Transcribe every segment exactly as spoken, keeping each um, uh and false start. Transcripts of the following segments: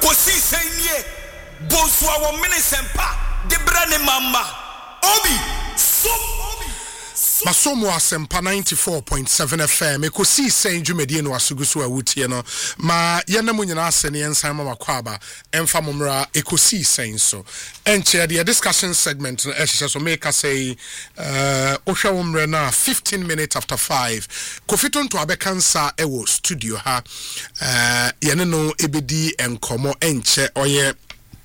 kosi senye bonso a wo mene sempa de brane mama obi so obi Masomo asempa ninety-four point seven F M ekosi sen dwumedie no asuguso a wutie no ma yenam nyina asene ensan ma makwaba emfa momra ekosi sen so enche the discussion segment no ehye so make say uh ohwa womre na fifteen minutes after five Kofito to abekansa ewo studio ha uh yene no ebedi enkomo enche oye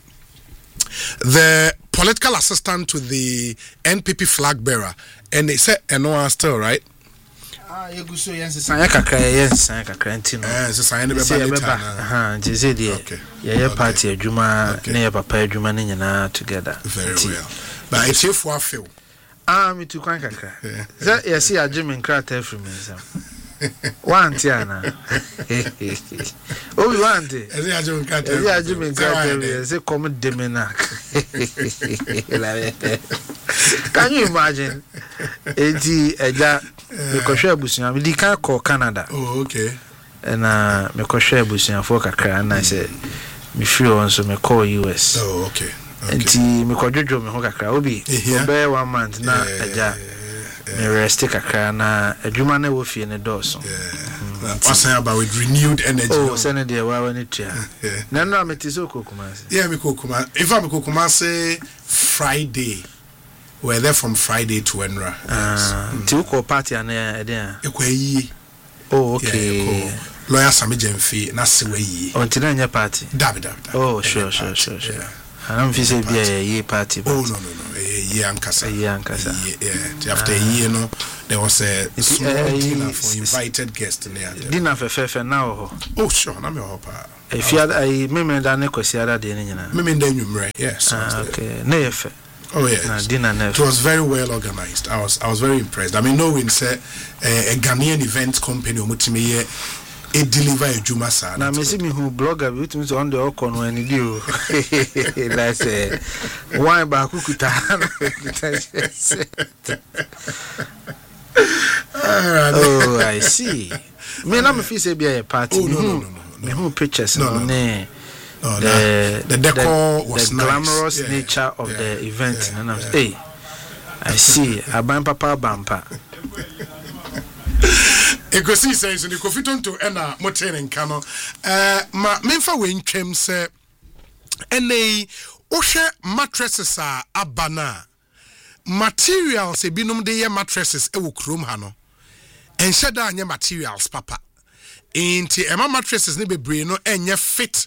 the political assistant to the N P P flag bearer, and they said, "And no one still right." Ah, you go so yes, saya kakra yes, saya kakra ntino. Eh, so saya ne be balita. Ha, ntize die. Yeah, yeah, party adwuma, na ya papa adwuma ne nyina together. Very well. But if you for feel. Ah, me too kwan kakra. Say yes, ya Jimmy nkrata free me sam. One tiana. Oh, we want it. Ezi ajo nkata. Ezi ajo nkata. Ezi come demena. Can you imagine? Eti eja me kohwe abusunya me di kan ko Canada. Oh, okay. Na me kohwe abusunya fo kakra na say me free on so me call U S. Oh, okay. Enti me kodwojo me ho kakra obi. Obe one month na eja. Me rest kakra na adwuma na wo fie ne dɔɔso. Passing about with renewed energy. Oh, send there wa wa ni tia. Na no ameti so kokumase. Yeah, me kokuma. If I me kokumase Friday. We're there from Friday to Enra. Ah, ti uko party ana e den. Ekwayi. Oh, okay. Yeah, lawyer Sami Jemfi na sewayi. On ti na nya party. Dabi dabi. Oh, sure, sure, sure, sure. I'm fi say bia ye party. Oh, no, no, no. Ye ankasa. Ye ankasa. Yeah. After a year, no, there was a small dinner for invited guests in there. Dinner for fefe now. Oh, sure. Na me hopa. If you had I me da ne kwasi ada de nyina. Me me da nwumre. Yes. Okay. Na ye fe. Oh yes. Dinner never. It was very well organized. I was I was very impressed. I mean, knowing say uh, a Ghanaian event company omutimi e deliver a juma sa. Na me see me who blogger we tumi on the okon no ani di o. That's eh why ba kukuta. Oh, I see. Me na me feel say be a party. Oh, no, no, no, no. Me who pictures no, no. no. No, the, the, the decor the, was the nice. glamorous yeah, nature of yeah, the event. Yeah, and I'm yeah. hey, I see. Aban papa bampa. Ekosi says in the Kofito to ena moten en kano. Uh, ma memfa we ntwem se ene ohwe mattresses a abana materials e binom de ye mattresses e wo krom ha no. Enhye da anya materials papa. Enti ema mattresses ne bebre no enye fit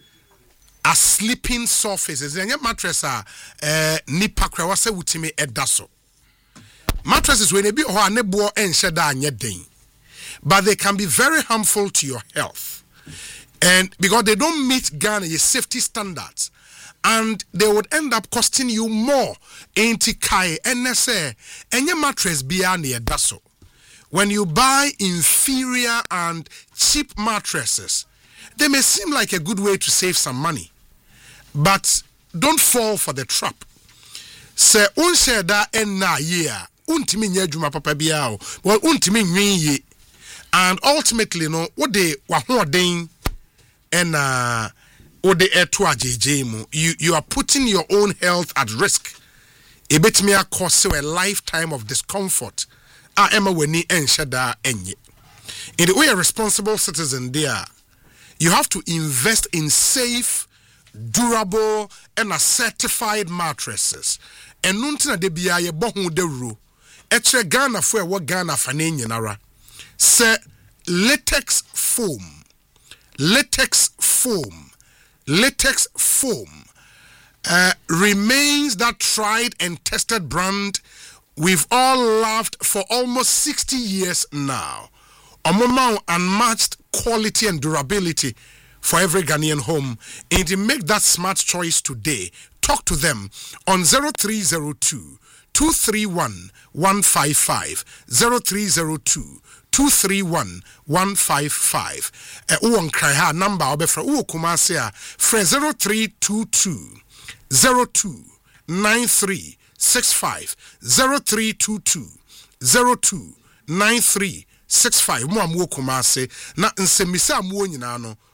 a sleeping surfaces. Enye mattress a eh nipa kra wase wutimi edaso. Mattresses when they be ho anebo enhye da anya den. But they can be very harmful to your health. And because they don't meet Ghana safety standards, and they would end up costing you more. Enti kai enese enye mattress biya ne edaso. When you buy inferior and cheap mattresses, they may seem like a good way to save some money. But don't fall for the trap. Se unse da enna year, untimi nye juma papa biao, well untimi nwi ye. And ultimately, no, what they were doing and uh, what they are to you you are putting your own health at risk. A bit me a cause a lifetime of discomfort. I am a weni and shada enye. In the way a responsible citizen there, you have to invest in safe, durable, and a certified mattresses. And nuntina de biya ye bohu de ru. Etre Ghana for what Ghana fanenye nara. Se latex foam, latex foam, latex foam uh, remains that tried and tested brand we've all loved for almost sixty years now. Omomao unmatched quality and durability for every Ghanaian home. And to make that smart choice today, talk to them on zero three zero two, two three one, one five five, zero three zero two, two three one, one five five. Uh, uwan kraiha number obefra uwo kumase a fre zero three two two, zero two, nine three six five, zero three two two, zero two, nine three six five. Mo amuwo kumase na nsemisa amuwo nyina no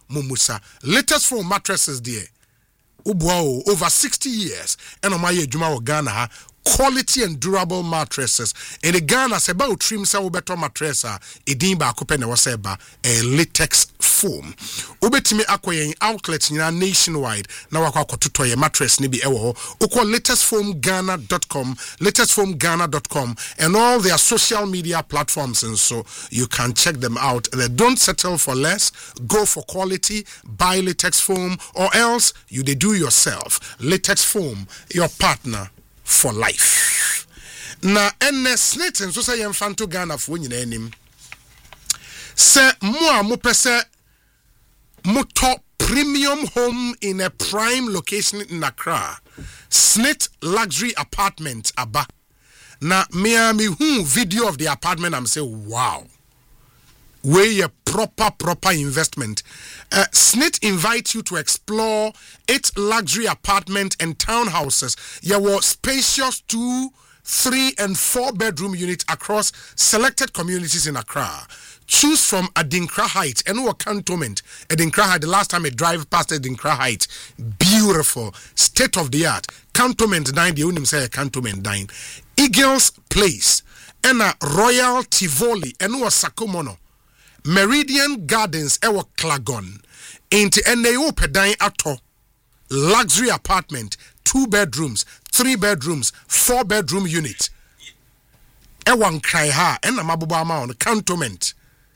mumusa. Latest foam mattresses there. Ubuao over sixty years. And on my Juma or Ghana. Quality and durable mattresses. In the Ghana, se ba trim sa ubeto mattressa. Edin ba akopene waseba a latex foam. Ubetimi akwaye outlets nina nationwide. Na wakwa kotuto ye mattress ni bi ewo. Ukwa latest foam ghana dot com, latest foam ghana dot com, and all their social media platforms, and so you can check them out. They don't settle for less. Go for quality. Buy latex foam, or else you they do yourself. Latex foam, your partner for life. Na ene snit nso say yemfanto Ghana fo nyina anim. Se mo a mo pese mo top premium home in a prime location in Accra. Snit luxury apartment aba. Na me a me hu video of the apartment, I'm say wow. Where a proper proper investment. Uh, Snit invites you to explore its luxury apartment and townhouses. There were spacious two, three, and four bedroom units across selected communities in Accra. Choose from Adinkra Heights and our cantonment. Adinkra Heights, the last time I drive past Adinkra Heights, beautiful, state of the art. Cantonment nine, the unim say cantonment nine. Eagles Place and a Royal Tivoli and our Sakumono. Meridian Gardens ewa Klagon into Eneo Pedain Ato luxury apartment, two bedrooms, three bedrooms, four bedroom unit. Ewa Nkraiha ena mabuba ama on cantonment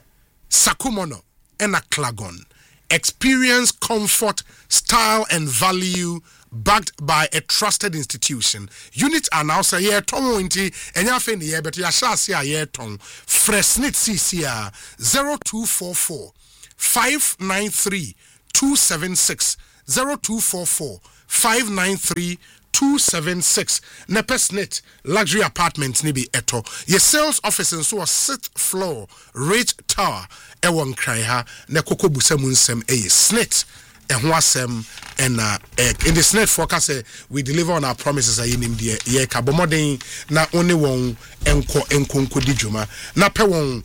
Sakumono ena Klagon. Experience, comfort, style and value backed by a trusted institution. Units are now say yeah ton inti enya fe ne but ya sha se yeah ton Fresnit C C R zero two four four five nine three two seven six zero two four four five nine three two seven six Nepesnet luxury apartments ni bi eto ye sales office nso a sixth floor rich tower ewon Nkraiha ne kokobusa mu nsem eye Snit ehho asem and uh, in the Snit forecast uh, we deliver on our promises a yenim de ye ka bomoden na only won enko enkonko di djuma na pe won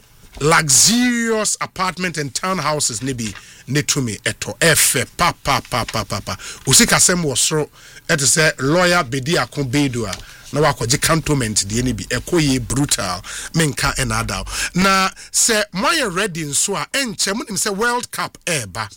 luxurious apartment and townhouses ne bi ne tumi eto efe pa pa pa pa pa pa usika sem wo soro et say lawyer bedi akon bedua na wakoje cantonment de ne bi ekoye brutal menka enada na say moye ready nso a enche munim say World Cup eba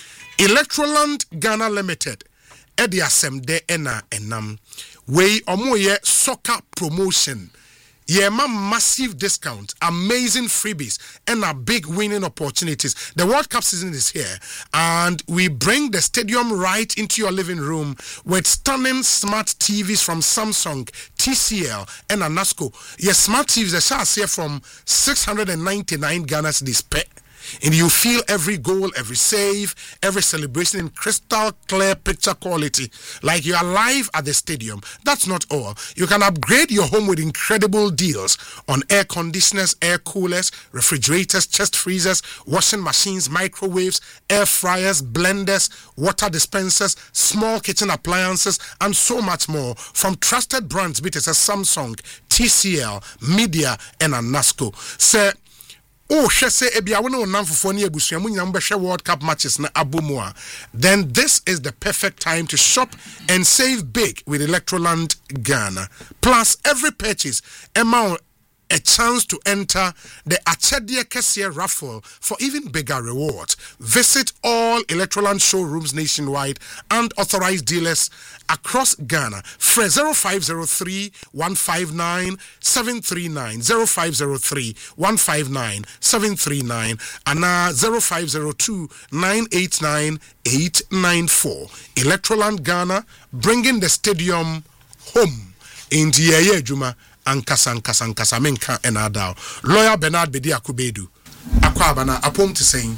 Electroland Ghana Limited edi asemde ena enam we omoye soccer promotion yema massive discount, amazing freebies and a big winning opportunities. The World Cup season is here and we bring the stadium right into your living room with stunning smart T Vs from Samsung, T C L and Anasco. Yes, smart T Vs are here from six hundred ninety-nine Ghana cedis per. And you feel every goal, every save, every celebration in crystal clear picture quality, like you are live at the stadium. That's not all. You can upgrade your home with incredible deals on air conditioners, air coolers, refrigerators, chest freezers, washing machines, microwaves, air fryers, blenders, water dispensers, small kitchen appliances, and so much more from trusted brands such as Samsung, T C L, Media, and Anasco. Sir, oh, she say ebia wo no nam fofo ne abusua mu nyam behwe World Cup matches na abomu. Then this is the perfect time to shop and save big with Electroland Ghana. Plus every purchase amount a chance to enter the Achedie Kesier raffle for even bigger rewards. Visit all Electroland showrooms nationwide and authorized dealers across Ghana. Fre zero five zero three one five nine seven three nine zero five zero three one five nine seven three nine and uh, zero five zero two nine eight nine eight nine four. Electroland Ghana, bringing the stadium home into Yeye Juma. Ankasa ankasa ankasa menka enada lawyer Bernard Bedi Akubedu akwaba na apom te sen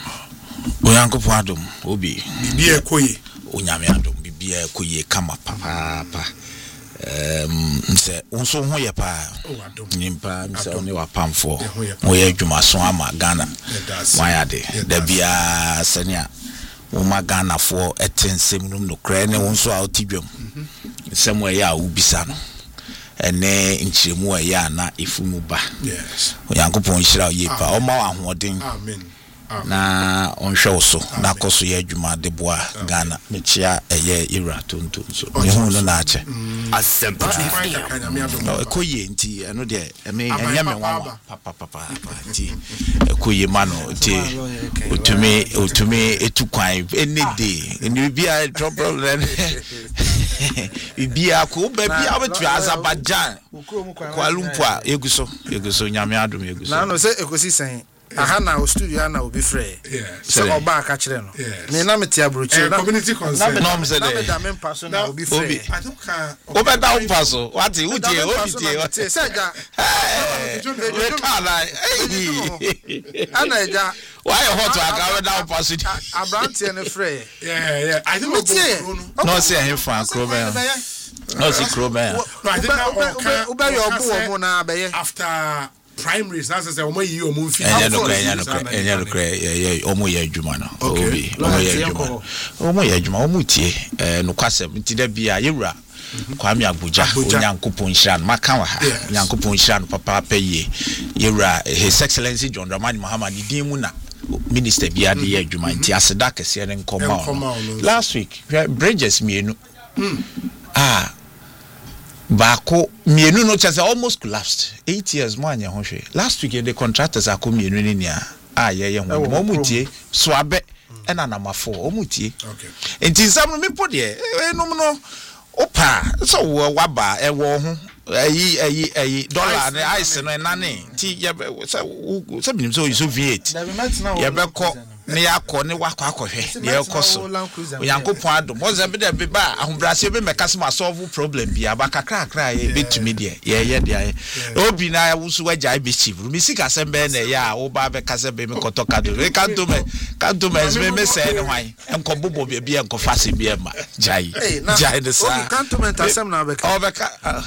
oyankopon adom obi bibia ekoye onyame adom bibia ekoye kama papa pa em nse wonso ho ye pa nimpa nse oni wapamfo mo ye adwumaso ama Ghana wayade da bia senia wo ma Ghana fo etensem num no kra ne wonso a otidwam nsem we ya ubisa no ene nchiremu ya na ifumu ba yes oyankopon hira ye pa o ma ahoden amen na onhwe wo so na koso ye adwuma de boa Ghana mechia eye ira tonto so mehu no na ache asempa ekoye nti eno de eme enya me nwa papa papa nti ekoye ma no nti otumi otumi etukwan any day any bia problem bia ko ba bia betu Azerbaijan Kuala Lumpur eguso eguso nyame adom eguso na no se ekosi san aha na o studio na obi frɛ so oba aka kyerɛ no me na meti abrochi na community concern na me say na me da me paso na obi frɛ I don't can obi da un paso what you die obi die say ja we kala eh ana ja why hot aka we da un paso Abrante ne frɛ yeah yeah I think no say him fan Kroben no see Kroben no I think that obi yo bo mo na be after primaries na say omo yi omo fi enya no kra enya no kra enya no kra ye omo ye adwuma no obi omo ye adwuma omo ye adwuma omo tie eh no kwasem nti da bia yewura Kwame Abuja onyankopon hran maka wa ha onyankopon hran papa paye yewura His Excellency John Dramani Mahama di din mu na minister bia de ye adwuma nti aseda kese ne nkoma last week bridges mienu ah Bako mienu no chase almost collapsed eight years mo anya ho hwe last week the contractors akọ mienu ni nia ah ye ye ho mo mutie so abe e na namafo o mutie okay enti sam me po de enum no opa so waba e wo ho ayi ayi ayi dollar ne ice no na ne ti ye se se binim so so V eight ye be ko ne yakọ ne wakọ akọhwe ne ekoso oyankopon adom mo ze be de be ba ahombrase be mekase ma solve problem bia ba kakra kakra ye betumi de ye ye de obi na wusu waja be chief mi sika sembe na ya wo ba be kase be me koto kado e kanto me kanto me me me se ne hwan enko bobo be bia enko fase bia ma jai jai de sa obi kanto me tasem na be ka obi ka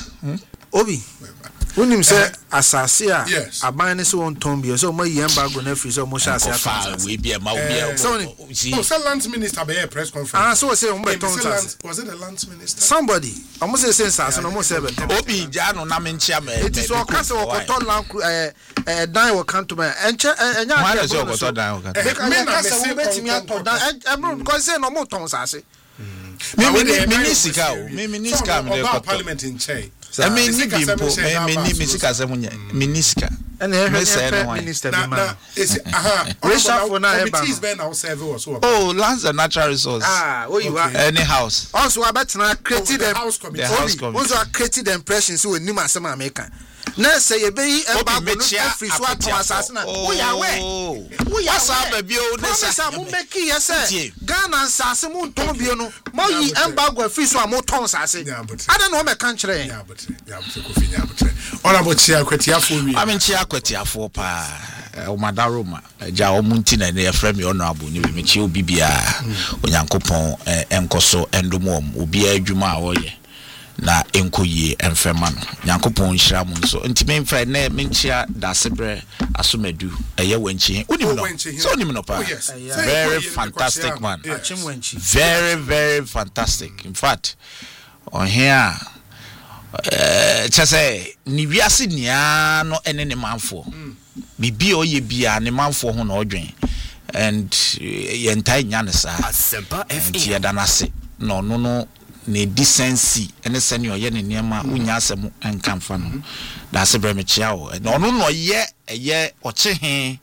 obi unim say asase a aban ne so won ton bi so mo yemba go na free so mo sha ase ata we bia ma we so so land minister be press conference ah so say mo be ton was it the land minister somebody almost say say sase no mo say be obi ja no na menchia me it is o kase o koto land eh eh dan wo kanto me enche enya anya so koto dan wo kanto me na say betimi ato dan e because say no mo ton sase me me minister o me minister me the parliament in Che I mean, ni bimpo, me me me sika se munye, minister. And he minister be man. Is aha, Richard for na eba. It is been our serve or so. Oh, lands and natural resource. Ah, oh you are any house. Also about na create them house committee. Also create the impression so we ma asem American. Na say ye be eba go no free so ato asase na. Oh ya we. Oh ya sa ba bi o na sa mo make ye say. Ghana asase mo ton bi no. Mo yi embargo free so mo ton asase. Ada no me kan kire. Ya but ya but ko fi ya but. Ona bo chia kwatiafo wi. Ame chia kwatiafo pa. O madaroma. Ja o munti na na frame honorable ni me chia obi bia. Onyankopon enkoso endomom obi adwuma a wo ye. Na enkoyie emfema no nyankopon hira mu so nti me mfa na me nchia dasebre asomadu eye wanchi unim no so unim no pa very fantastic man very very fantastic in fact on here eh chese ni wiase nia no ene ne manfo bibi o ye bia ne manfo ho na odwen and ye ntai nya ne sa asempa fm ye danase no no no ne decency ene sene oye ne niema unya asem enkamfa no da se bre me chia o no no no ye eye oche he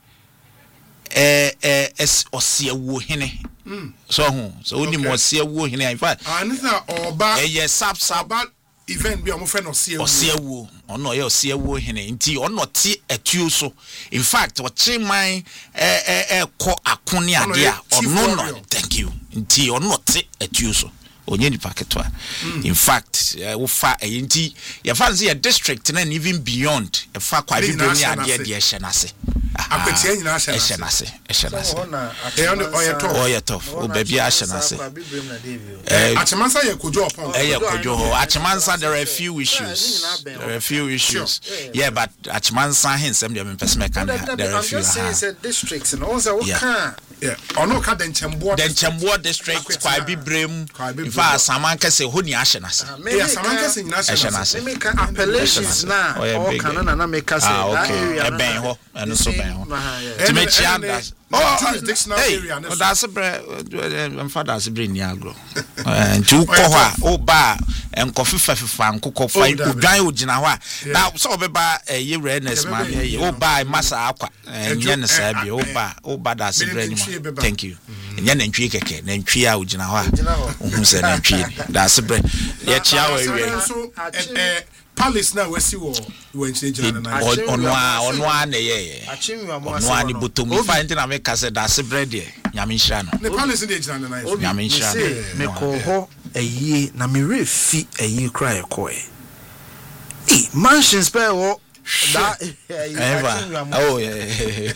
eh eh osiewo hene so ho so oni mo osiewo hene in fact anisa oba eye sap sap event bi o mo fe no osiewo osiewo ono ye osiewo hene nti ono ti atuo so in fact oche man eh eh ko akone ade a ono no thank you nti ono ti atuo so onye ni paketwa in fact wo fa enti ya fa say district and even beyond e fa kwa bibro ni ade ade ehye nase apetia nyina ahye ehye nase ehye nase e on oye tof oye tof o baby ahye nase eh achemansa ye kojo opon eh ye kojo achemansa there are a few issues there are a few issues yeah but achemansa hensem dem person can there are a few districts and also what can yeah ono ka denchembo denchembo district kwa bibrem fa saman kase honi ahye nase yeah saman kase nyina ahye nase me ka appellations na o kana na na me kase ah okay e ben ho eno so ben ho to me chia oh jurisdictional area no that's bre em father as bre ni agro nti ukọ ha o ba enkofifa fifa nkokọfa odwan ogina ho a na so obeba ye redness ma ye o ba masa akwa enye ne sa bi o ba o ba da as bre ni ma thank you enye na ntwi keke na ntwi a ogina ho a ohun se na ntwi da as bre ye chia wa wi Palace na wesi wo when she jana na onwa onwa na ye onwa ni botom fa enti na me ka se da se bread ye nyame nhira no ne Palace dey jana na nyame nhira me ko ho eyi na me refi eyi kra ye ko e eh mansions pe wo da ever oh yeah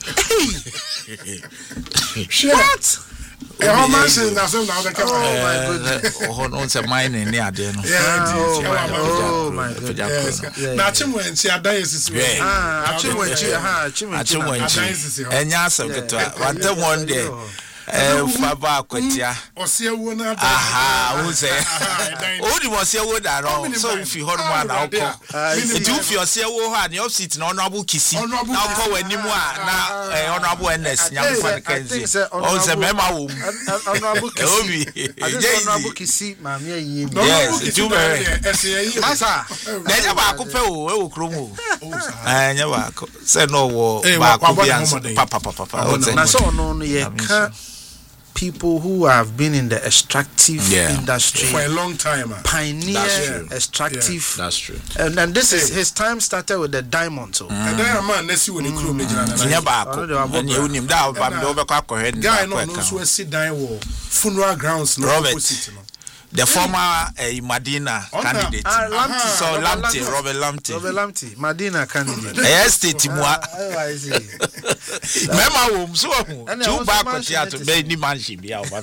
what Eh, mansion na so na the camera. Oh my goodness. Oh, no, it's a mine ni ade no. Oh my goodness. Na chimwen chi adanyesis we. Ah, chimwen chi ha, chimwen chi. Adanyesis. Enya asem keto. Wante one day. Eh, faba akwatia. Ose ewo na ada. Aha, wo say. O di ose ewo da ro. So fi ho no na okọ. It you fi ose ewo ho an opposite na honorable kisi. Na okọ wanimu a na eh honorable ns nyam fa kenzi. O say mema wo. Honorable kisi. Honorable kisi ma me yi. Yes, you very. Masa. Na nya ba ko pe o e wo krom o. Eh nya ba ko. Say no wo ba ko bi an papa papa papa. Na so no no ye ka people who have been in the extractive yeah. industry for a long time, man. Pioneer that's extractive. Yeah, that's true. And then this is his time started with the diamond. So, and then man, let's see when he crew me. Guy, no, no, so sit down wall funeral grounds. No, the former uh, Madina candidate. Ah, Lamptey. So Lamptey, Robert Lamptey. Robert Lamptey, Madina candidate. Yes, state moi. I see. Mema wo mso ho. Two back ko tia to be ni manship bia o ba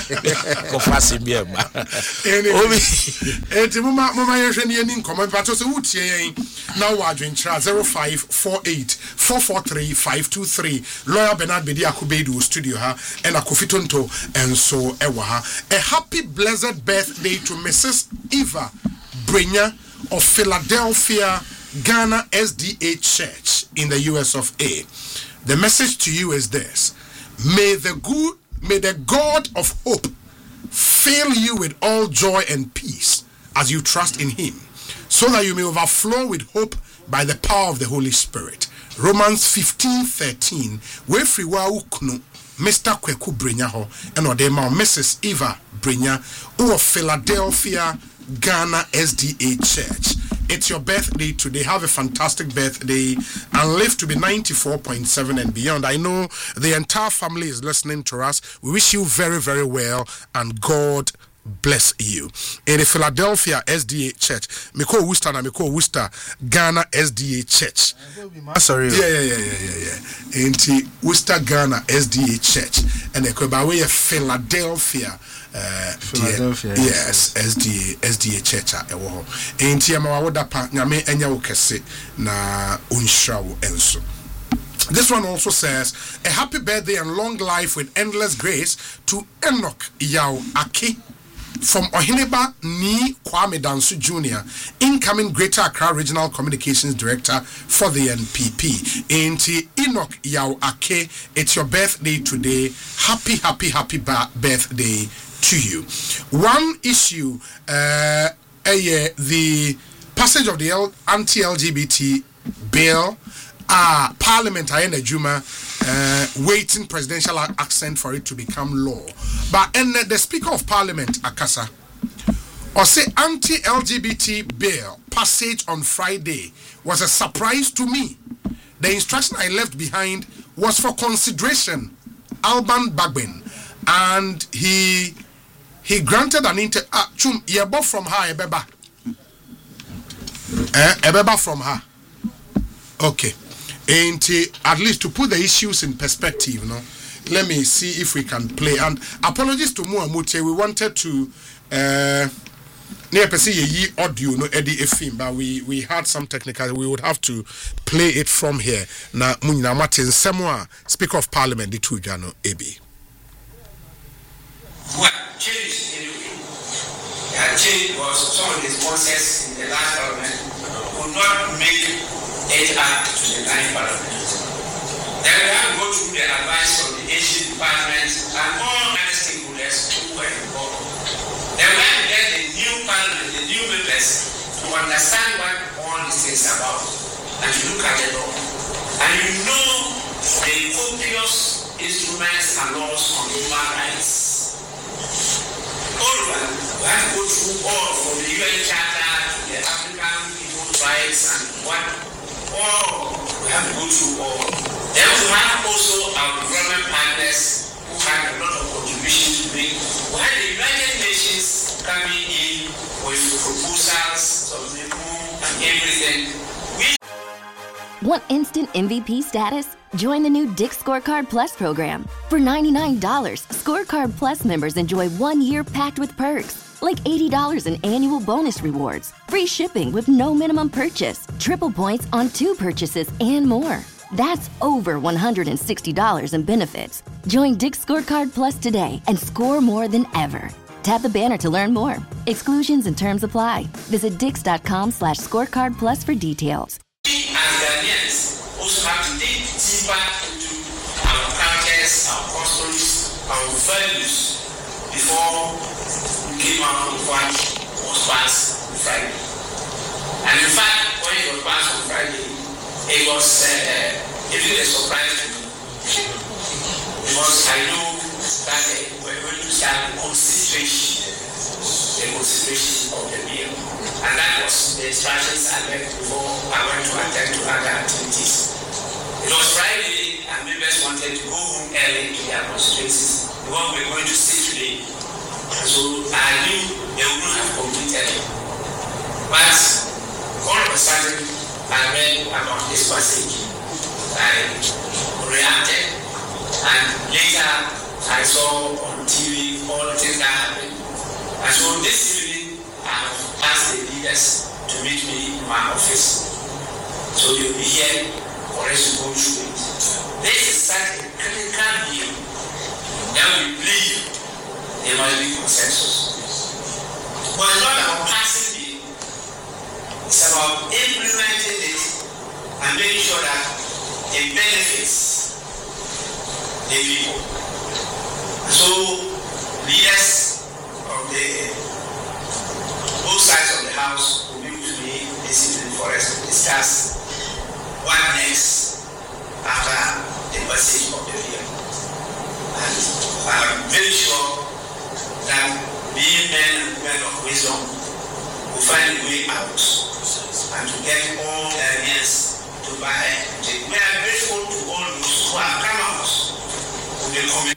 ko fasi bia ma. Obi enti mama mama yehwe ne ani nkoma pato se wutie yen na wo adwenkyra zero five four eight four four three five two three Lawyer Bernard Bedi Akubedu studio ha and Akofitonto enso ewa ha. A happy blessed birthday Day to Missus Eva Brenya of Philadelphia, Ghana S D A Church in the U S of A. The message to you is this: May the good, may the God of hope fill you with all joy and peace as you trust in Him, so that you may overflow with hope by the power of the Holy Spirit. Romans fifteen thirteen. We free wa ukunu. Mister Kweku Brenya ho and odema Missus Eva Brenya of Philadelphia, Ghana S D A Church. It's your birthday today. Have a fantastic birthday and live to be ninety-four point seven and beyond. I know the entire family is listening to us. We wish you very, very well and God bless you. In the Philadelphia S D A Church, Miko Worcester na Miko Worcester Ghana S D A Church. Sorry. Yeah, yeah, yeah, yeah, yeah, yeah. In the Worcester Ghana S D A Church, and the way Philadelphia. Uh, Philadelphia. The, yes, S D A S D A Church. Ewo. In the Amawoda pa nyame enya wo kese na unshra wo enso. This one also says, a happy birthday and long life with endless grace to Enoch Yao Aki from Ohineba Ni Kwame Dansu Junior, incoming Greater Accra Regional Communications Director for the N P P. Inti Enoch Yao Ake, it's your birthday today. Happy, happy, happy ba- birthday to you. One issue, uh, uh, the passage of the L- anti-L G B T bill. Ah, uh, Parliament I in Juma uh, waiting presidential accent for it to become law. But and uh, the Speaker of Parliament Akasa or say anti-L G B T bill passage on Friday was a surprise to me. The instruction I left behind was for consideration. Alban Bagbin, and he he granted an inter ah chum yebo from her ebeba eh ebeba from her. Okay. And at least to put the issues in perspective, you know, let me see if we can play. And apologies to Muamute, we wanted to uh near per se ye audio no Eddie Efim, but we we had some technical. We would have to play it from here. Na Munina Martin Semwa, Speaker of Parliament, the two Jano A B. What changed anyway? That change was some of the sponsors in the last parliament could not make it up to the ninth parliament. Then we have to go through the advice from the Asian Parliament and all other stakeholders who were involved. Then we have to get the new Parliament, the new members, to understand what all these things are about and to look at the law. And you know the copious instruments and laws on human rights. All of them, we have to go through all from the U N Charter to the African People's Rights and what all, we have to go through all. Then we have also our development partners who have a lot of contributions to make. We have the United Nations coming in with proposals, some people, and everything. We Want instant M V P status? Join the new Dick's Scorecard Plus program. For ninety-nine dollars, Scorecard Plus members enjoy one year packed with perks, like eighty dollars in annual bonus rewards, free shipping with no minimum purchase, triple points on two purchases, and more. That's over one hundred sixty dollars in benefits. Join Dick's Scorecard Plus today and score more than ever. Tap the banner to learn more. Exclusions and terms apply. Visit dix.com slash scorecard plus for details. We as Ghanaians also have to dig deeper into our cultures, our customs, our values before we came out with what was passed on Friday. And in fact, when it was passed on Friday, it was uh, even a surprise to me. Because I know that uh, we're going to start the consideration, the consideration of the bill. And that was the instructions I left before I went to attend to other activities. It was Friday and members wanted to go home early to their constituencies because we were going to sit today. And so I knew they wouldn't have completed it. But all of a sudden, I read about this passage. I reacted, and later I saw on T V all the things that happened. And so this evening, I have asked the leaders to meet me in my office. So you'll be here for us to go through it. This is such a critical deal that we believe there must be consensus. But it's not about passing it, it's about implementing it and making sure that it benefits the people. So leaders of the both sides of the house will be with me this evening for us to discuss what next after the passage of the bill. And I'm very sure that being men and women of wisdom will find a way out and to get all Ghanaians to buy it. We are grateful to all those who have come out with the community.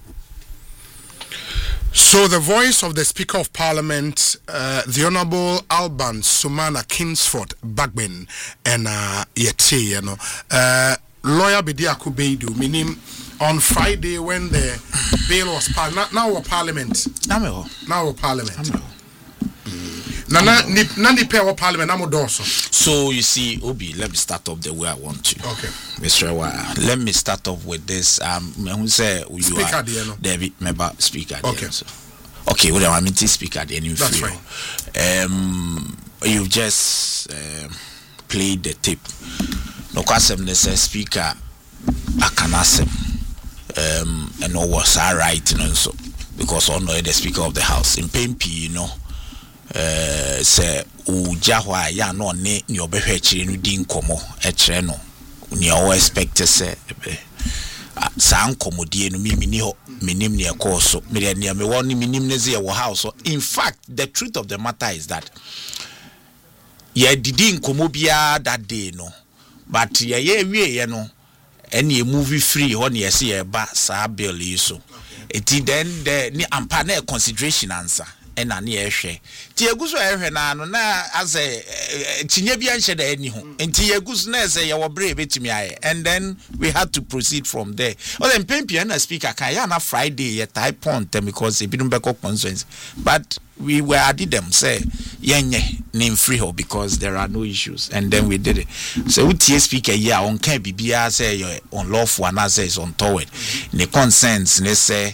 So the voice of the Speaker of Parliament, uh, the Honourable Alban Sumana Kingsford Bagbin, and uh, Yeti, you know, uh, lawyer Bediako Beidu, meaning on Friday when the bill was passed. Now, now our Parliament. Now our Parliament. Nana, nani pay our Parliament. Now doso. So you see, Obi, let me start off the way I want to. Okay. Mister Wa, let me start off with this. Um, who say you speaker are there, David, member speaker. Okay. There, so. Okay, well, I'm in speaker there. That's fine. Um, you just uh, played the tape. No question, they say speaker. I can ask him. Um, and no was all right, you know, so because I know the speaker of the house in Pempi, you know, uh, say Ujahwa ya no ne ni obehwe chire no di nkomo e chire no ni o expect say sa nkomodie no mimi ni ho minim ne ekoso me de ne me won minim ne ze wo house. So in fact, the truth of the matter is that ye didi nkomo bia that day no, but ye ye wie ye no any movie free when you see a ba sa bill so it then the ni ampa na consideration answer and na na ehwe ti eguso ehwe na no na as a tinye bia nhye da ani ho enti eguso na say ye wo bre betimi aye, and then we had to proceed from there. Well, then Pempia na speaker kan ya na Friday ye type point because e bidum beko constraints, but we were added them say yenye name free ho because there are no issues, and then we did it. So we T speaker here on can bibia say on lawful and say is on toward the consents ne say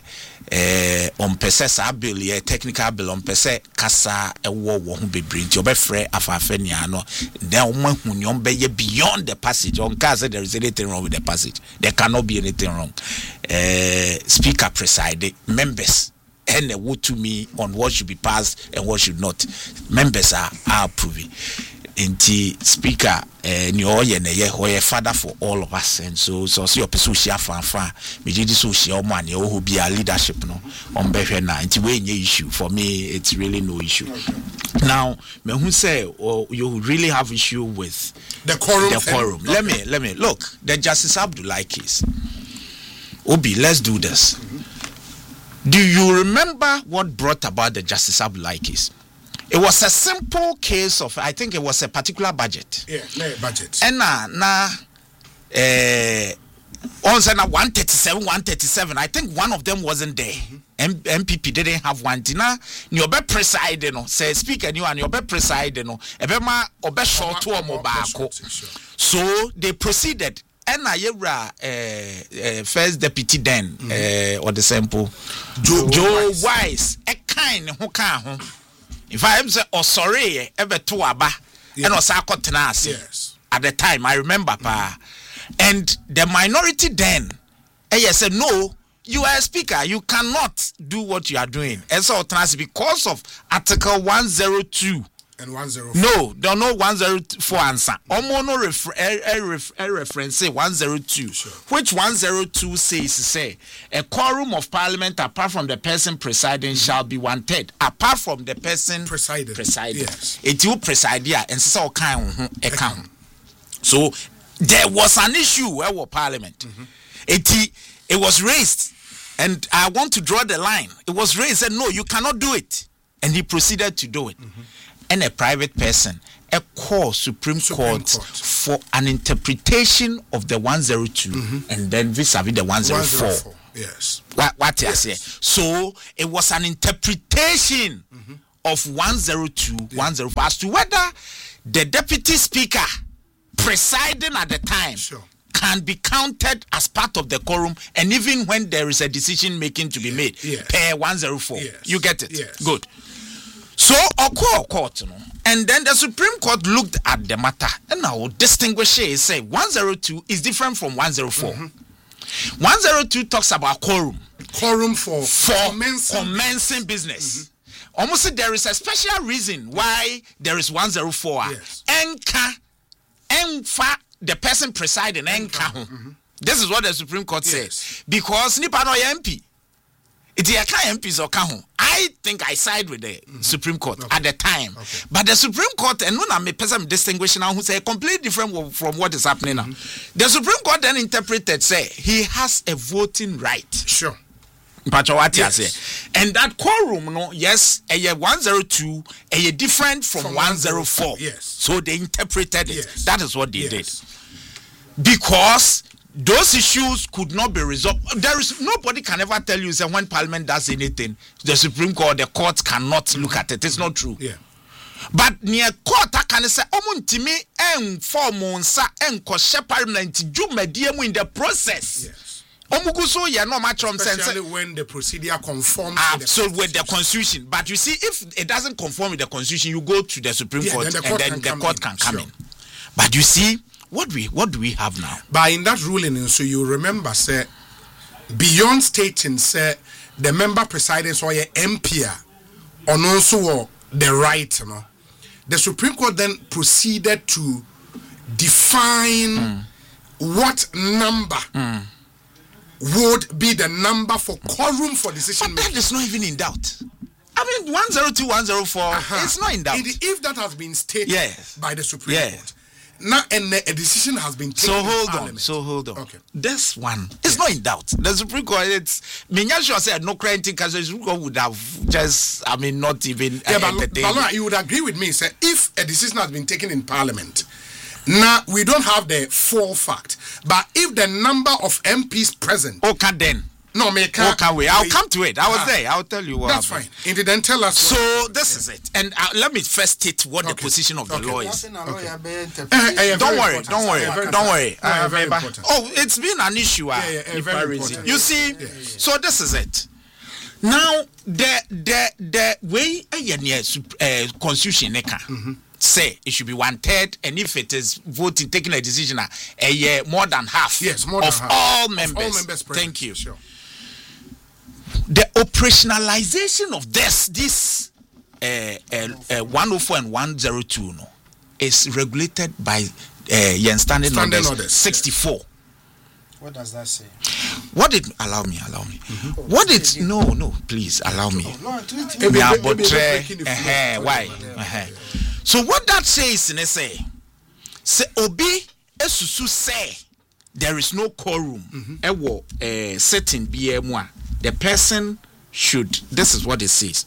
eh on pese sa bill ye technical bill on pese kasa ewo wo ho bebre nti obefre afafania no then o mahuni on be beyond the passage on case there is anything wrong with the passage. There cannot be anything wrong. Uh, speaker preside members and what to me on what should be passed and what should not. Members are, are approving. Inti speaker eh ni oye na ye hoye father for all of us, and so so so your person share fan fan me did so share man ye ho be a leadership no on behwe na inti we nye issue for me. It's really no issue. Okay. Now me who say oh, you really have issue with the quorum the quorum. Okay. Let me let me look the Justice Abdullahi case. Obi, let's do this. Mm-hmm. Do you remember what brought about the Justice Abdullahi case? It was a simple case of, I think it was a particular budget. Yeah, no, budget. And now, now, uh, on Sana one thirty-seven, one thirty-seven, I think one of them wasn't there. Mm-hmm. M- M P P didn't have one. Tina, you be preside, you know, say speaker, you and you be preside, you know, ebema obe short to a mobile. So they proceeded. And I uh, first deputy then, mm-hmm. uh, or the sample, Joe, Joe Wise, Wise a kind who can't. If I am say, oh sorry, ever to aba, and was yes. At the time, I remember, mm-hmm. pa, and the minority then, eh, said, no, you are a speaker, you cannot do what you are doing. And so, because of Article one oh two. And one oh four. No, there no one oh four answer. Omo no refer a ref, reference say one oh two. Sure. Which one oh two says say a quorum of parliament apart from the person presiding mm-hmm. shall be one third. Apart from the person presided. Presided. Yes. It you preside here and so kind account. So there was an issue where was parliament. Mm-hmm. It it was raised, and I want to draw the line. It was raised and no, you cannot do it. And he proceeded to do it. Mm-hmm. And a private person, a call Supreme, Supreme Court, Court for an interpretation of the one oh two mm-hmm. and then vis-a-vis the one oh four. Yes. What, what yes. I say? So it was an interpretation mm-hmm. of one oh two, yeah. one oh four as to whether the deputy speaker presiding at the time sure. can be counted as part of the quorum, and even when there is a decision making to be made yes. per one oh four. Yes. You get it? Yes. Good. So, a court, you know, and then the Supreme Court looked at the matter and now distinguish it, say one oh two is different from one oh four. Mm-hmm. one oh two talks about quorum. Quorum for, for commencing, commencing business. Mm-hmm. Almost there is a special reason why there is one oh four. Yes. Enka, enfa, the person presiding, enka. Mm-hmm. This is what the Supreme Court yes. says. Because nipa no M P. It's a M Ps or Kahu. I think I side with the mm-hmm. Supreme Court okay. at the time. Okay. But the Supreme Court, and when I'm a person distinguishing now who say completely different from what is happening mm-hmm. now. The Supreme Court then interpreted, say, he has a voting right. Sure. Yes. And that quorum, no, yes, a one oh two, a different from, from one oh four. Yes. So they interpreted it. Yes. That is what they yes. did. Because those issues could not be resolved. There is nobody can ever tell you that when Parliament does anything, the Supreme Court, the court cannot look at it. It's not true. Yeah. But near court, I can say, "Omuntimi en formonsa en koshe Parliament jumediemu in the process." Yes. Omuguso ya no match from sense. Especially when the procedure conforms absolutely with the Constitution. But you see, if it doesn't conform with the Constitution, you go to the Supreme yeah, Court, then the court and then the court in. can come sure. in. But you see. What we what do we have now? But in that ruling, so you remember, say, beyond stating, say, the member presiding so your M P on also the right, you know, the Supreme Court then proceeded to define mm. what number mm. would be the number for quorum for decision but making. That is not even in doubt. I mean, one oh two, one oh four, uh-huh. it's not in doubt. If, if that has been stated yes. by the Supreme yes. Court. Now, and a decision has been taken. So hold on. So hold on. Okay. This one is yes. not in doubt. The Supreme Court, it's. Minyasho said no credit because the Supreme Court would have just. I mean, not even. Yeah, uh, but Balora, you would agree with me, sir. If a decision has been taken in Parliament, now we don't have the full fact. But if the number of M Ps present, okay, then. No, me can't. Okay, wait. I'll come to it. I was ah, there. I'll tell you what. That's happened. fine. And then tell us. So this yeah. is it. And uh, let me first state what okay. the position of okay. the law is. Okay. Uh, don't worry. Don't worry. Don't don't worry. Uh, very important. Oh, it's been an issue. Uh, yeah, yeah, very important. You see, yeah, yeah. So this is it. Now the the the way a uh, constitution mm-hmm. say it should be one third, and if it is voting taking a decision, a uh, more than half yes, more than of, half. All members. Of all members. Thank you. Sure. The operationalization of this this uh, uh, uh, one oh four and one oh two no is regulated by uh, Yen Standing, Standing Orders, orders sixty-four. Yes. What does that say? What did allow me? Allow me. Mm-hmm. What did no no? Please allow me. Why? So what that says in say, say obi esusu say there is no quorum. Ewo eh setting B M one. The person should. This is what it says.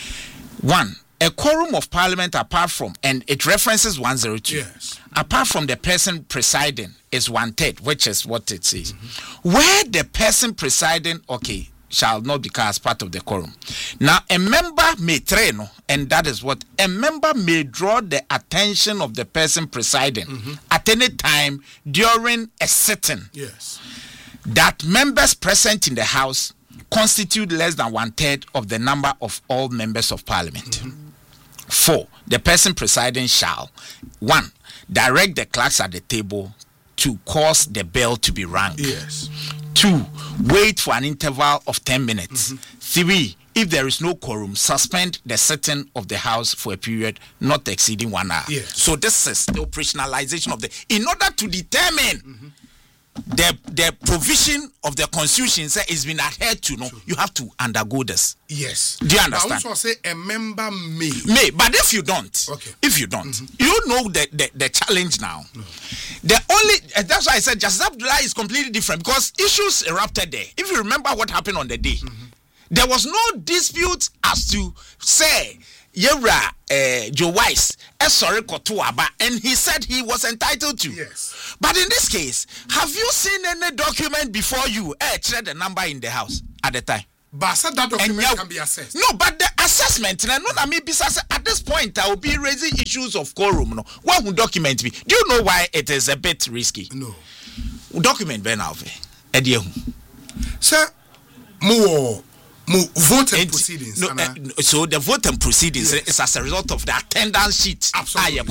One. A quorum of parliament apart from, and it references one oh two. Yes. Apart from the person presiding is one third, which is what it says. Mm-hmm. Where the person presiding, okay, shall not become as part of the quorum. Now, a member may train, and that is what a member may draw the attention of the person presiding mm-hmm. at any time during a sitting. Yes. That members present in the house constitute less than one third of the number of all members of parliament. Mm-hmm. Four, the person presiding shall, one, direct the clerks at the table to cause the bell to be rung. Yes. Two, wait for an interval of ten minutes. Mm-hmm. Three, if there is no quorum, suspend the sitting of the house for a period not exceeding one hour. Yes. So this is the operationalization of the, in order to determine mm-hmm. the the provision of the constitution say is been adhered to, no, True. You have to undergo this. Yes. Do you understand? I also say a member may. May, but if you don't, okay. if you don't, mm-hmm. you know the, the, the challenge now. No. The only, uh, that's why I said Justice Abdullah is completely different because issues erupted there. If you remember what happened on the day, mm-hmm. there was no dispute as to say, Yera uh, Joe Weiss, sorry, Kotuaba, and he said he was entitled to. Yes. But in this case, have you seen any document before you? Eh, check the number in the house at the time. But said that document now, can be assessed. No, but the assessment, no, no, me at this point, I will be raising issues of quorum. No, what would document be? Do you know why it is a bit risky? No. Document Ben Alve. Edio. Sir, more. Voting proceedings. No, uh, so the voting proceedings yes. is as a result of the attendance sheet. Absolutely.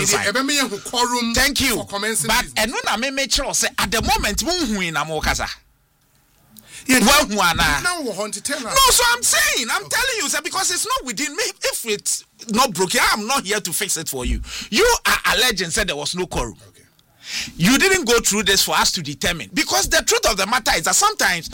Quorum. Thank you. But and when I make sure say at the moment we in Amokasa. Yes. Well, now we want to tell us. No, so I'm saying, I'm okay. telling you, sir, because it's not within me. If it's not broken, I'm not here to fix it for you. You are alleging said there was no quorum. Okay. You didn't go through this for us to determine because the truth of the matter is that sometimes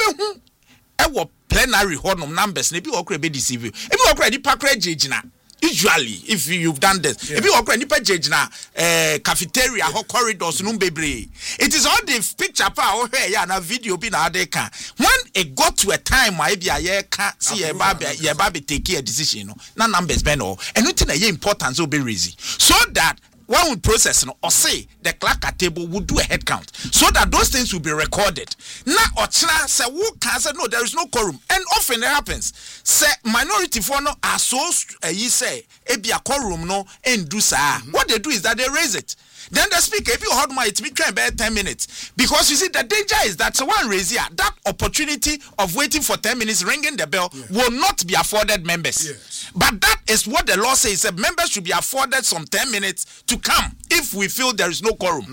ewo plenary honum numbers maybe okre be deceive you if you okre di pakra jejina usually if you've done this yeah. if you okre nipa jejina eh cafeteria ho corridors no bebre it is all the picture pa o hwe ya na video bi na ade ka when it got to a time why bia ye ka see ye ba ye ba be take a decision no na numbers be no anything na ye importance o be raise so that one would process no, or say the clerk at table would do a head count so that those things will be recorded. Now, or say who can say no, there is no quorum, and often it happens. Say minority for no are so uh, you say a be a quorum no and do sa. Mm-hmm. What they do is that they raise it. Then the speaker, if you hold my, it be trying about ten minutes because you see the danger is that so one raise here that opportunity of waiting for ten minutes, ringing the bell yes. will not be afforded members. Yes. But that is what the law says. That members should be afforded some ten minutes to come if we feel there is no quorum.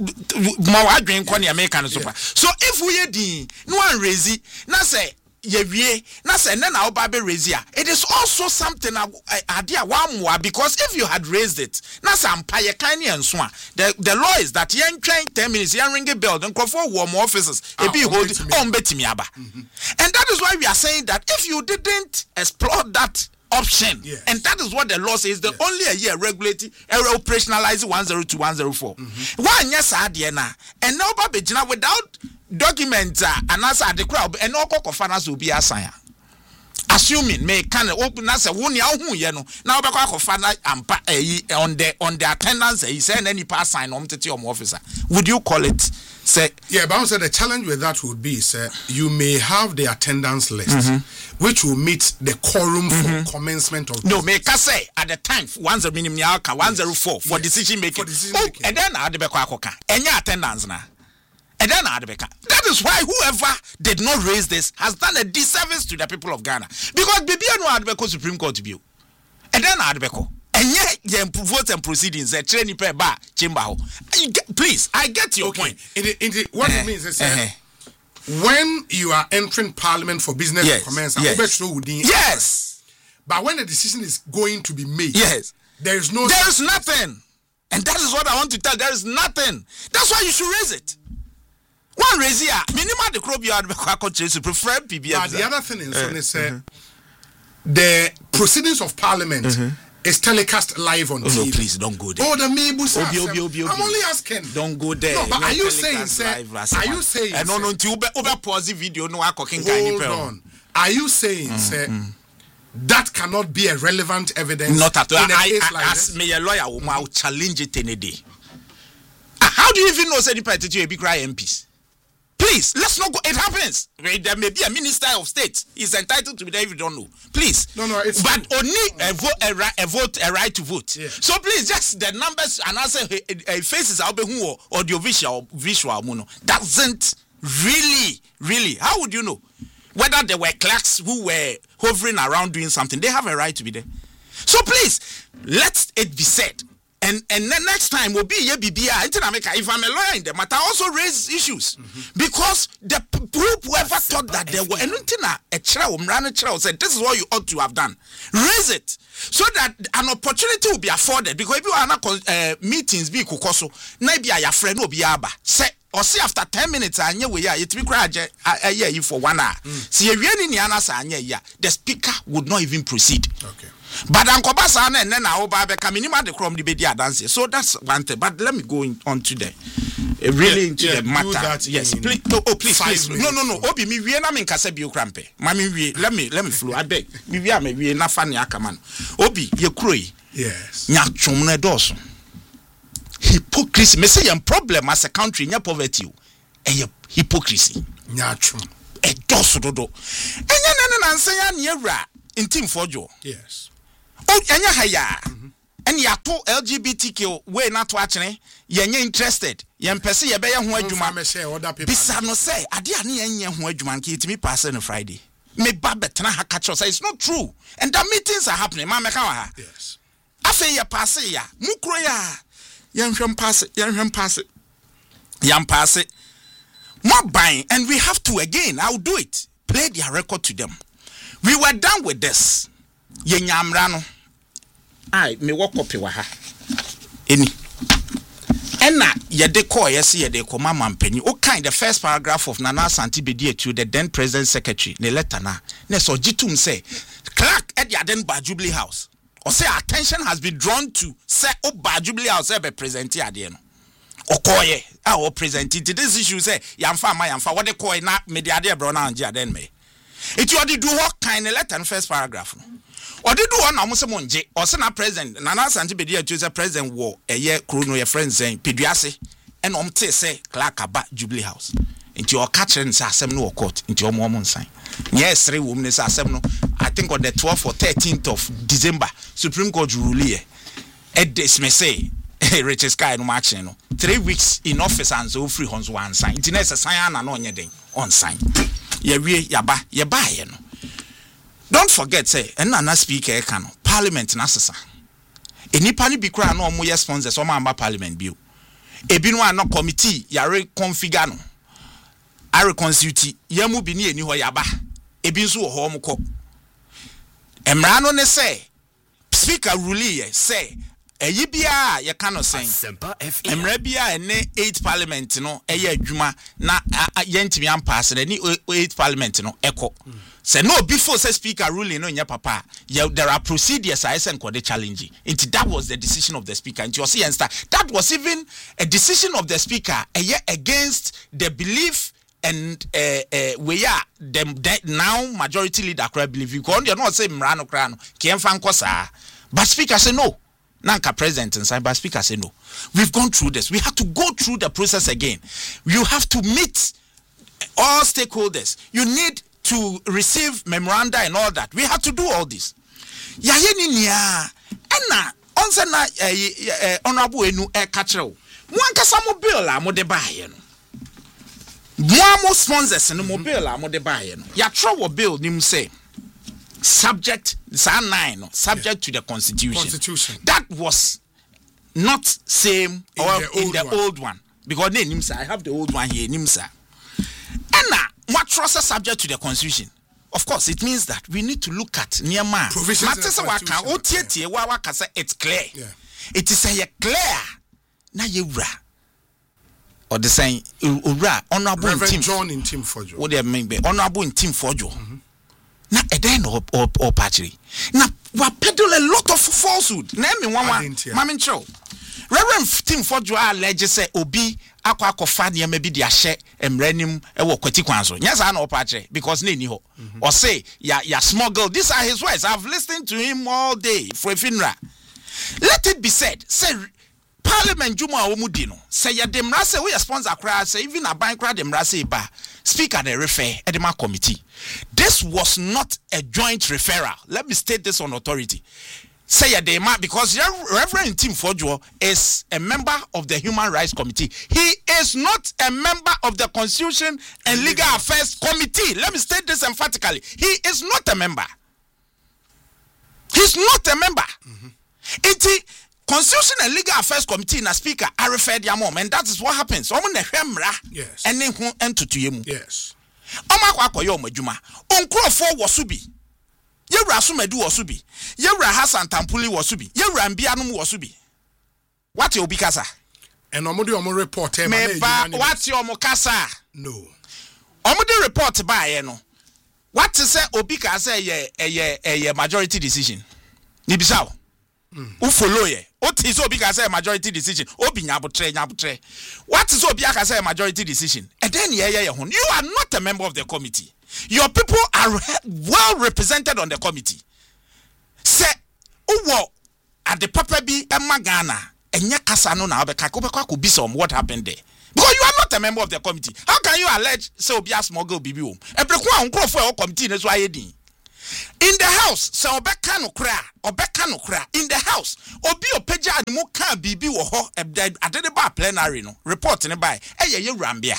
Mm-hmm. Yes. So if we no one raise it, now say. Now say now it is also something idea one because if you had raised it now some the the law is that you train ten minutes you ring a bell then call for warm officers e be hold on betimi aba and that is why we are saying that if you didn't explore that option yes. and that is what the law says the yes. only a year regulating operationalize one oh two one oh four one yes na and now babejina without documents uh, and answer the crowd and no cofanas will be assign. Assuming may can open us a one year you know now be cofana and on the on the attendance he said any pass sign on to your officer. Would you call it say yeah, but I said the challenge with that would be sir you may have the attendance list mm-hmm. which will meet the quorum mm-hmm. for commencement of no make us say at the time one zero minimum one zero four for yes. decision making. For decision making. Oh, and then I the be kwa any attendance na And then Adbeka. That is why whoever did not raise this has done a disservice to the people of Ghana. Because Bibi no Adbeko Supreme Court to be. And then Adbeko. And yet, you vote and proceedings, a training per bar, chamber. Please, I get your okay. point. In the, in the, what uh, it means is uh, uh, when you are entering Parliament for business yes, and commerce, yes, yes. But when the decision is going to be made, yes, there is no. There is nothing. And that is what I want to tell. There is nothing. That's why you should raise it. One raise here. Minimum the crop you had to prefer P B S. But the other thing is, uh, is uh, the proceedings of Parliament uh-huh. is telecast live on oh, T V. No, please don't go there. Oh, the Mebusa. Obi, obi, obi, obi. I'm only asking. Don't go there. No, but are you saying, sir? Are you saying? I don't know until over pause the video. No, I can hold on. Are you saying, mm, sir? Mm. That cannot be a relevant evidence. Not at all. In a I, case I, like as this? me a lawyer, mm. I will challenge it any day. How do you even know say the party to a big cry M Ps? Please, let's not go. It happens. There may be a minister of state. He's entitled to be there if you don't know. Please. No, no, it's but true. Only a vote, a, right, a vote, a right to vote. Yeah. So please, just the numbers and answer a, a faces I'll be who audio visual visual mono doesn't really, really. How would you know? Whether there were clerks who were hovering around doing something, they have a right to be there. So please, let it be said. And and then next time will be a B B I. If I'm a lawyer in the matter, also raise issues. Mm-hmm. Because the group whoever thought that there were anything a child said this is what you ought to have done. Raise it so that an opportunity will be afforded. Because if you are not uh, meetings be kukoso, maybe I friend will be aba. Say or see after ten minutes anya we ya it be cry you for one hour. See you really anya ya the speaker would not even proceed. Okay. But Uncle Basan and then I'll buy back minimum the chrome debate dance. So that's one thing. But let me go in, on to the uh, really yeah, into yeah, the matter. Yes, please. Oh, oh please, please. No, no, no. Obi mi we na me nkasa bio krampe. Mami we let me let me flow. I beg. Mi we am we na fa ne akaman. Obi ye kroi. Yes. Nya twom na doso. Hypocrisy. Me say your problem as a country nya poverty. E hypocrisy. Nya twom. E doso dodo. Enya na na nsan ya ne awura ntim fojo. Yes. Oh, enya haya. And ya to L G B T Q we na to achene, yenye interested. Yen pese ye be ye ho adwuma. Bisa no say, ade ane yenye ho adwuma nke itimi pass on Friday. Me ba betena ha catch say it's not true. And the meetings are happening. Ma meka wa ha. Yes. Afa ye pass ya. Mukro ya. Yen hwem pass, yen hwem pass. Yen pass. More buying and we have to again. I'll do it. Play their record to them. We were done with this. Yenyamra no. Ai me work up wa ha. Eni. Ena ye de call yes ye de call mama mpani. O kind the first paragraph of Nana Asante Bedi to the then president secretary ne letter na. Ne so gitum say clerk at the Aden Bar Jubilee House. Or say attention has been drawn to say o Bar Jubilee House e be present here there no. Okoye a o present it this issue say yamfa ma yamfa what de call na me de ade bro na anje aden me. It you do what kind of letter in first paragraph. Or did do one almost monje or send a president Nana Asante Bedi to the president war a year chrono your friends saying Pediase and um say clerk about Jubilee House. Into your catcher and Sassam no court into your mom sign. Yes, three women is Assam no. I think on the twelfth or thirteenth of December, Supreme Court rule Ed this may say Richard Sky no match no. Three weeks in office and so free on one sign. It's a sign and on your day on sign. Ye we yaba ye buy no. Don't forget say and na speaker e kan parliament na sesa. Enipa ni bi kra na omo ye sponsors o ma amba parliament bio. Ebi no an committee yare configure no. Are constitute ye mu bi ni eni ho yaba. Ebi nso wo ho mo kọ. Emra no ne say speaker rule ye say eyi bia ye kan no sen. Emra bia ene eighth parliament no eye adwuma na ye ntimi ampass na ni eighth parliament no ekọ. Say no before say speaker ruling no nya papa yeah, there are procedures I send called the challenge. Into that was the decision of the speaker. Into see and start that was even a decision of the speaker a year against the belief and uh, uh, we are them now majority leader crowd believe you can not say mrano krano kien fan kosa but speaker say no nanka president and sign but speaker say no we've gone through this we have to go through the process again you have to meet all stakeholders you need to receive memoranda and all that. We have to do all this. Ya ye ni nia. Ena onse na eh honorable enu e ka kire wo. Mo ankasa mo bill a mo de ba ye no. Moamo sponsors no mobile a mo de buy no. Ya tro bill nim say subject sa nine no, subject yeah. to the constitution. Constitution. That was not same in or the in old the one. old one because they nim say I have the old one here nim say. And now what trust subject to the constitution. Of course, it means that we need to look at near man. Provisions in the constitution. It's clear. Yeah. It is a clear. Na yewra. Or the saying, Ura, honorable in team. John in Team Fojo. What do you mean by honorable in Team Fojo? Na eden or or or patchery. Na we peddle a lot of falsehood. Name me one one. Mamin show. Reverend Team Fojo allege say obi akwa akofa ne maybe dia hye emranim e wo kwati kwan so nya sa na opatre because na ni ho or say ya ya smuggle. These are his words. I've listened to him all day for a funeral. Let it be said, say Parliament Juma Omudi no say ya demra say we sponsor cry say even a bank cry demra say ba speaker the refer edema committee. This was not a joint referral. Let me state this on authority. Say ya dema because Reverend Tim Fojo is a member of the Human Rights Committee. He is not a member of the Constitution and Legal Affairs Committee. Let me state this emphatically. He is not a member. He's not a member. Mm-hmm. It Constitution and Legal Affairs Committee na speaker I referred ya mom and that is what happens. Omo na hwemra. Yes. Ene hu entutu yemu. Yes. Omo akwa akoye omo adwuma. Onkrofo wosubi. Yewura Sumadu wosubi. Yewura Hassan Tampuli wosubi. Yewura Mbianum wosubi. What you obi kasa? And omo de omo report e me ba what you omo kasa? No. Omo de report ba ye no. What is say obi kasa ye ye ye majority decision? Ni bisawo. Who follow ye? What is obi ka say majority decision? Obi nyabutre nyabutre. What is obi ka say majority decision? And then ye ye ye hun. You are not a member of the committee. Your people are well represented on the committee. Say, uwo at the papa bi emagana enye kasa no na obeka ko bekwa ko bi some what happened there. Because you are not a member of the committee. How can you allege say obi smuggle bibi home? Ebreku an nkrofo e committee na so ayedin. In the house, so obeka no kra, obeka no kra. In the house, obi opeja ni mo kan bibi wo ho adede ba plenary no report ni by eye ye rambia.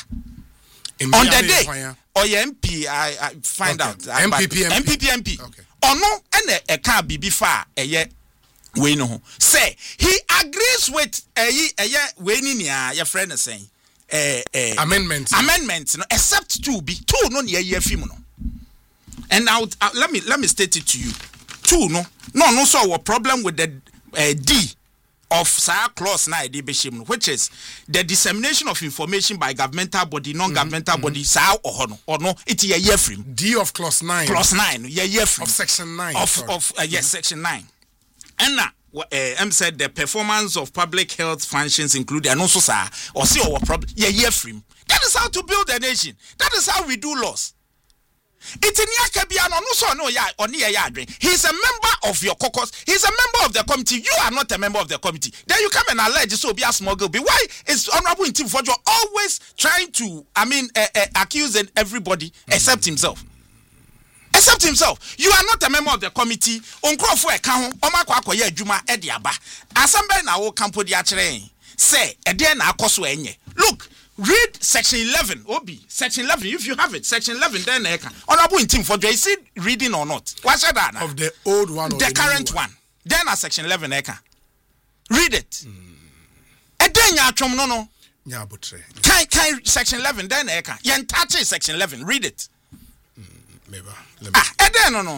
On the day, or your M P, I, I find okay. out. M P P, M P P, M P. Okay. Or no, and a can bibi far a ye we know. Say he agrees with a ye a ye we ni your friend is saying. Eh, eh, amendments. Amendments, no, except two be two no near ye film no. And now uh, let me let me state it to you. Two no no no so a problem with the uh, D of Sir clause na edibeshim, which is the dissemination of information by governmental body, non-governmental mm-hmm. body, Sir or no or no it ye year frame. D of clause nine. Clause nine, yeah year frame. Of section nine. Of sorry. of uh, yes, mm-hmm. section nine. And now uh, M said the performance of public health functions include and also sir or see our problem yeah year frame. That is how to build a nation. That is how we do laws. It's in Yakabia no so no ya on ya adwin. He's a member of your caucus. He's a member of the committee. You are not a member of the committee. Then you come and allege so be a smuggle. Be why is Honorable Tim Fojo always trying to I mean uh, uh, accuse everybody mm-hmm. except himself. Except himself. You are not a member of the committee. Onkrofo e ka ho omakwa akoye adwuma e de aba. Assemble na wo campo di akere. Say e de na akoso enye. Look, read section eleven, Obi. Section eleven, if you have it. Section eleven, then eka. Honorable in team for is it reading or not? What's that? Of the old one or the, the current one. one. Then a section eleven eka. Read it. E den ya atwom no no. Nya botre. Kai kai section eleven then eka. Yen touch section eleven. Read it. Meba. Ah, e den no no.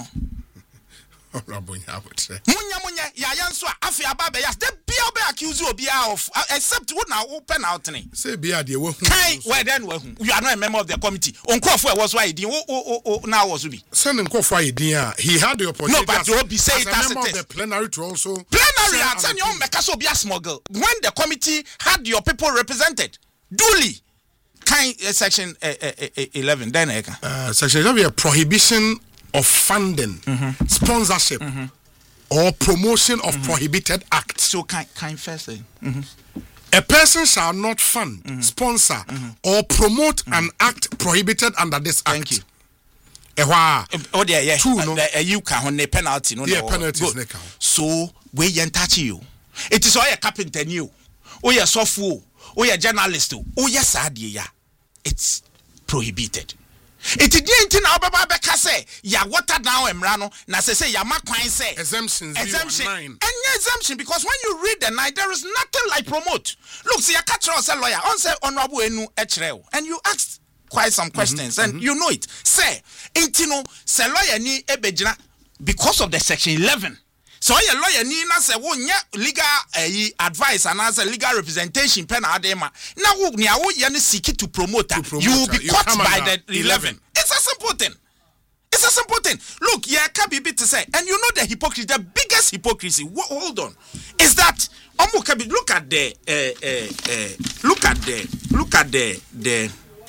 Honorable nya botre. Munya munya ya yanso afi ababe ya. De bia be accuse obi of except who na open out ni. Say bia de we hu. Kai where then we hu. You are not a member of the committee. Onkrofo e was why din o o o now was be. Send nkofo ayedin a he had the opportunity. No, but you be say it as a it member is. of the plenary to also plenary at send you make so be a smuggle. When the committee had your people represented duly. Kind uh, section uh, uh, uh, eleven then eka. Uh, section eleven a prohibition of funding, mm-hmm. sponsorship, mm-hmm. or promotion of mm-hmm. prohibited acts. So kind kind first thing. Mm-hmm. A person shall not fund, mm-hmm. sponsor, mm-hmm. or promote mm-hmm. an act prohibited under this act. Thank you. Ehwa. Oh there, yeah. Two, no. Uh, you can on the penalty, no. Yeah, penalties. So we yen you. It is all a carpenter new. Oh yeah, software. Oh yeah, journalist. Oh yes, yeah. It's prohibited. It didn't now Baba say ya water down emrano na say say ya makwan say exemptions exemption and exemption because when you read the night there is nothing like promote. Look, see, I catch us a lawyer on say honorable enu echrel and you asked quite some questions mm-hmm, and mm-hmm. you know it. Say intino say lawyer ni ebejina because of the section eleven. So a lawyer ni na say wo nya legal uh, advice and as a legal representation pen adema na wo ni awo ye ne seek to promote, to promote you will be caught by the eleven. eleven. It's a simple thing. It's a simple thing. Look, yeah, can be bit to say, and you know the hypocrisy, the biggest hypocrisy. Wh- hold on, is that look at the uh, uh, uh, look at the look at the the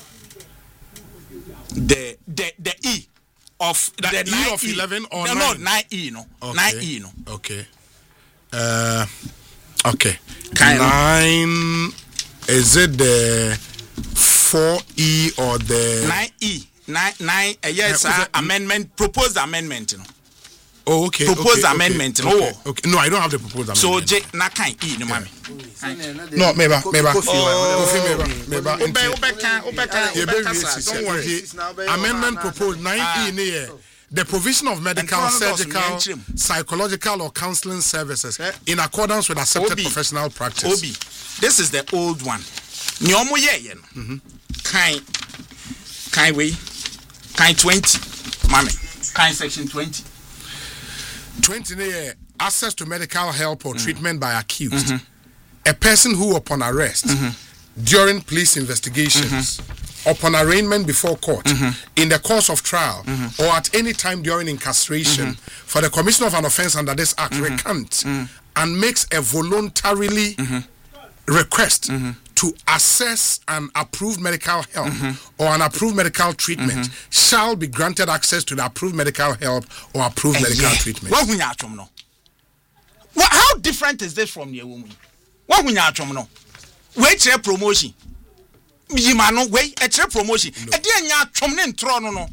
the the, the E. Of that the E nine of eleven or no, nine? No, nine E, no. Okay. nine E, no. Okay. Uh, okay. Kind nine, of. Is it the four E or the... nine E. nine, nine, uh, yes, uh, uh, amendment, proposed amendment, you know. Oh, okay. Proposed okay, amendment, okay, okay, oh. Okay. No, I don't have the proposed amendment. So, J, na kind E, no, mommy. No, meba, meba. Oh, meba, meba. Don't worry. Amendment proposed nine E in here. The provision of medical, surgical, psychological, or counseling services in accordance with accepted Obi. professional practice. Obi, this is the old one. Nyomo ye yen. Kind, kind way, kind twenty, mommy. Kind section twenty. Twenty here. Access to medical help or mm. treatment by accused. Mm-hmm. A person who, upon arrest, mm-hmm. during police investigations, mm-hmm. upon arraignment before court, mm-hmm. in the course of trial, mm-hmm. or at any time during incarceration, mm-hmm. for the commission of an offense under this act, mm-hmm. recants mm-hmm. and makes a voluntarily mm-hmm. request mm-hmm. to assess an approved medical help mm-hmm. or an approved medical treatment, mm-hmm. shall be granted access to the approved medical help or approved uh, medical yeah. treatment. Well, how different is this from your woman? What we are from no? Wait a promotion. Yima no way a promotion. A dear ya chomnin trono no.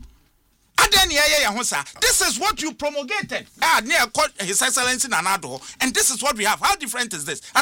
This is what you promulgated. Ah, near His Excellency Nanado, and this is what we have. How different is this?